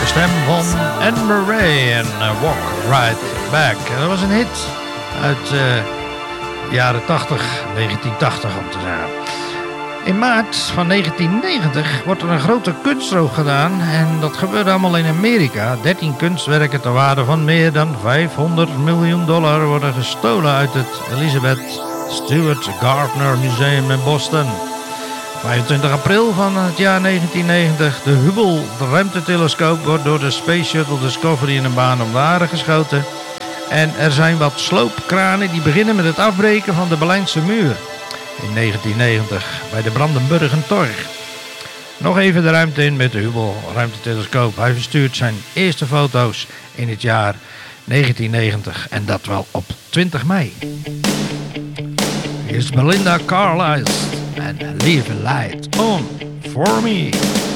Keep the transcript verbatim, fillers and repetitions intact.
stem van Anne Murray en uh, Walk Right Back. Dat was een hit uit uh, de jaren tachtig, negentien tachtig om te zeggen. In maart van negentien negentig wordt er een grote kunstrook gedaan en dat gebeurde allemaal in Amerika. dertien kunstwerken ter waarde van meer dan vijfhonderd miljoen dollar worden gestolen uit het Elizabeth Stewart Gardner Museum in Boston. vijfentwintig april van het jaar negentien negentig. De Hubble ruimtetelescoop wordt door de Space Shuttle Discovery in een baan om de aarde geschoten. En er zijn wat sloopkranen die beginnen met het afbreken van de Berlijnse muur. In negentien negentig bij de Brandenburger Tor. Nog even de ruimte in met de Hubble ruimtetelescoop. Hij verstuurt zijn eerste foto's in het jaar negentien negentig. En dat wel op twintig mei. Hier is Belinda Carlisle. And leave a light on for me.